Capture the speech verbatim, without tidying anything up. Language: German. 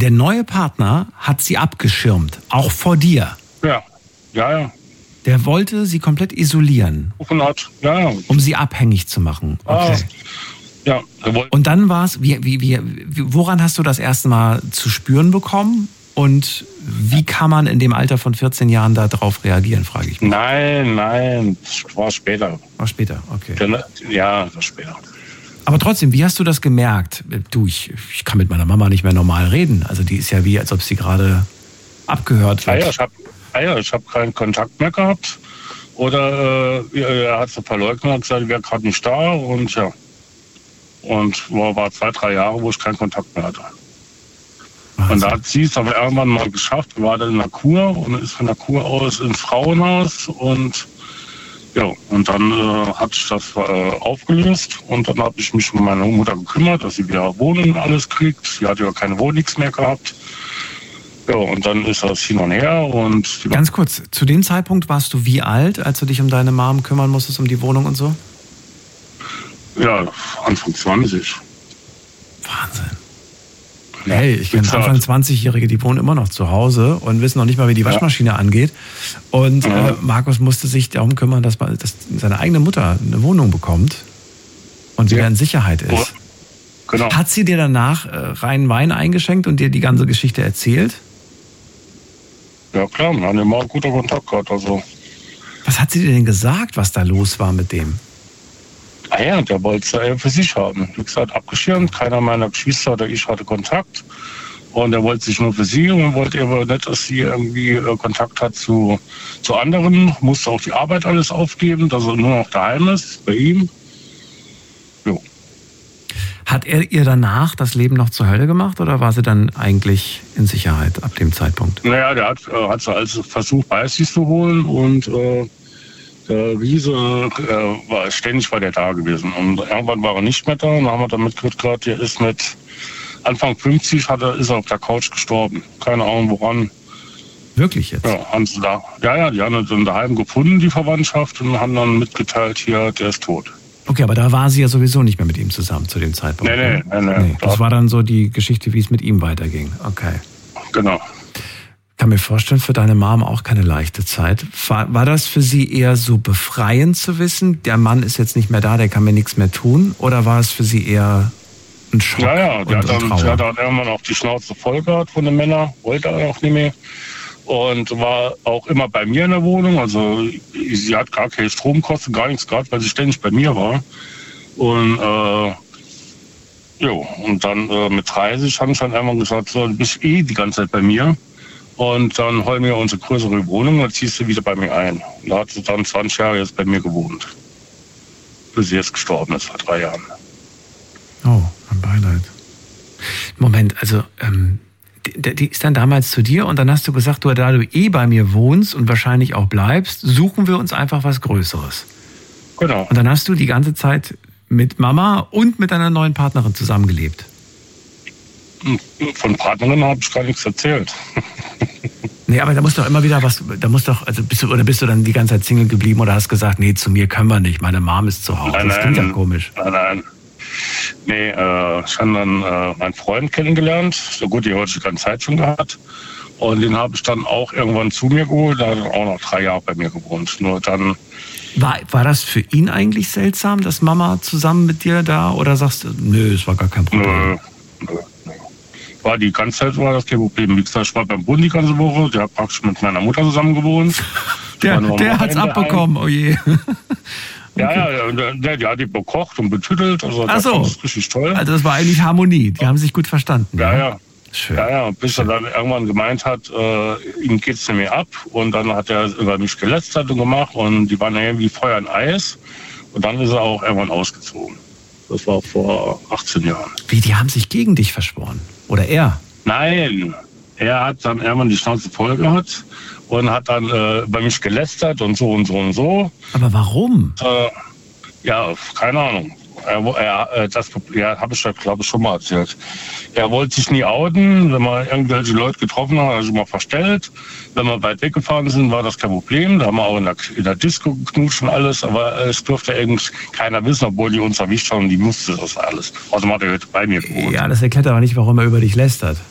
der neue Partner hat sie abgeschirmt, auch vor dir. Ja, ja, ja. Der wollte sie komplett isolieren, Hat, ja, ja. um sie abhängig zu machen. Okay. Ah, ja, er wollte. Und dann war es, wie, wie, wie, woran hast du das erste Mal zu spüren bekommen? Und wie kann man in dem Alter von vierzehn Jahren da drauf reagieren, frage ich mich. Nein, nein, das war später. War später, okay. Ja, das war später. Aber trotzdem, wie hast du das gemerkt? Du, ich, ich kann mit meiner Mama nicht mehr normal reden. Also die ist ja wie, als ob sie gerade abgehört wird. Ja, ich habe ja, ich hab keinen Kontakt mehr gehabt. Oder äh, er hat so verleugnet, hat gesagt, ich wäre gerade nicht da. Und ja, und war, war zwei, drei Jahre, wo ich keinen Kontakt mehr hatte. Und da hat sie es aber irgendwann mal geschafft, war dann in der Kur und ist von der Kur aus ins Frauenhaus und ja, und dann äh, hat sich das äh, aufgelöst und dann habe ich mich um meine Mutter gekümmert, dass sie wieder Wohnung und alles kriegt. Sie hat ja keine Wohnung mehr gehabt. Ja, und dann ist das hin und her und... Ganz kurz, zu dem Zeitpunkt warst du wie alt, als du dich um deine Mom kümmern musstest, um die Wohnung und so? Ja, Anfang zwanzig. Wahnsinn. Hey, ich kenne Anfang zwanzigjährige, die wohnen immer noch zu Hause und wissen noch nicht mal, wie die Waschmaschine ja. angeht. Und ja. äh, Markus musste sich darum kümmern, dass, dass seine eigene Mutter eine Wohnung bekommt und wieder ja. in Sicherheit ist. Oh. Genau. Hat sie dir danach äh, reinen Wein eingeschenkt und dir die ganze Geschichte erzählt? Ja klar, wir haben immer einen guten Kontakt gehabt. Also. Was hat sie dir denn gesagt, was da los war mit dem? Ah ja, der wollte es für sich haben. Wie gesagt, abgeschirmt. Keiner meiner Geschwister oder ich hatte Kontakt. Und er wollte sich nur für sie und wollte aber nicht, dass sie irgendwie äh, Kontakt hat zu, zu anderen. Musste auch die Arbeit alles aufgeben, dass er nur noch daheim ist, bei ihm. Jo. Hat er ihr danach das Leben noch zur Hölle gemacht oder war sie dann eigentlich in Sicherheit ab dem Zeitpunkt? Naja, der hat, äh, hat sie also versucht, bei sich zu holen und äh, der Riese äh, war ständig bei der da gewesen. Und irgendwann war er nicht mehr da und dann haben wir damit gehört, der ist mit Anfang fünfzig hat er, ist er auf der Couch gestorben. Keine Ahnung woran. Wirklich jetzt? Ja, haben sie da. Ja, ja, die haben ihn dann daheim gefunden, die Verwandtschaft, und haben dann mitgeteilt, hier, der ist tot. Okay, aber da war sie ja sowieso nicht mehr mit ihm zusammen zu dem Zeitpunkt. Nee, nee, nee. nee, nee. Das war dann so die Geschichte, wie es mit ihm weiterging. Okay. Genau. Ich kann mir vorstellen, für deine Mom auch keine leichte Zeit. War, war das für sie eher so befreiend zu wissen, der Mann ist jetzt nicht mehr da, der kann mir nichts mehr tun? Oder war es für sie eher ein Schock? Ja, ja, der und, hat dann, und der hat dann irgendwann auch die Schnauze voll gehabt von den Männern, wollte er auch nicht mehr. Und war auch immer bei mir in der Wohnung. Also sie hat gar keine Stromkosten, gar nichts gehabt, weil sie ständig bei mir war. Und äh, jo, und dann äh, mit dreißig haben sie dann irgendwann gesagt, so, du bist eh die ganze Zeit bei mir. Und dann holen wir unsere größere Wohnung und ziehst du wieder bei mir ein. Und da hat sie dann zwanzig Jahre jetzt bei mir gewohnt. Bis sie jetzt gestorben ist, vor drei Jahren. Oh, mein Beileid. Moment, also ähm, die, die ist dann damals zu dir und dann hast du gesagt, du, da du eh bei mir wohnst und wahrscheinlich auch bleibst, suchen wir uns einfach was Größeres. Genau. Und dann hast du die ganze Zeit mit Mama und mit deiner neuen Partnerin zusammengelebt. Von Partnerin habe ich gar nichts erzählt. Nee, aber da muss doch immer wieder was, da muss doch, also bist du, oder bist du dann die ganze Zeit Single geblieben oder hast gesagt, nee, zu mir können wir nicht, meine Mom ist zu Hause. Nein, das klingt ja komisch. Nein, nein. Nee, äh, ich habe dann äh, meinen Freund kennengelernt. So gut, die hatte ich keine Zeit schon gehabt. Und den habe ich dann auch irgendwann zu mir geholt. Der hat dann auch noch drei Jahre bei mir gewohnt. Nur dann. War, war das für ihn eigentlich seltsam, dass Mama zusammen mit dir da? Oder sagst du, nö, es war gar kein Problem? Nö, nö, nö. War die ganze Zeit war das kein Problem. Wie gesagt, ich war beim Bund die ganze Woche. Der hat praktisch mit meiner Mutter zusammen gewohnt. der der hat es abbekommen, oh je. Okay. Ja, ja, der, der hat die bekocht und betüttelt. Also Ach so. Das ist richtig toll. Also das war eigentlich Harmonie. Die haben sich gut verstanden. Ja, ja. ja. Schön. Ja, ja, bis er dann irgendwann gemeint hat, äh, ihm geht's nicht mehr ab. Und dann hat er über mich gelästert und gemacht. Und die waren ja wie Feuer und Eis. Und dann ist er auch irgendwann ausgezogen. Das war vor achtzehn Jahren. Wie, die haben sich gegen dich verschworen? Oder er? Nein, er hat dann irgendwann die Schnauze voll gehabt und hat dann äh, über mich gelästert und so und so und so. Aber warum? Äh, ja, keine Ahnung. Er, er, das ja, habe ich ja, glaube ich, schon mal erzählt. Er wollte sich nie outen. Wenn man irgendwelche Leute getroffen hat, hat er sich mal verstellt. Wenn wir weit weggefahren sind, war das kein Problem. Da haben wir auch in der, in der Disco geknutscht und alles. Aber es durfte irgendwie keiner wissen, obwohl die uns erwischt haben. Die musste das alles. Außerdem hat er bei mir gewohnt. Ja, das erklärt aber nicht, warum er über dich lästert.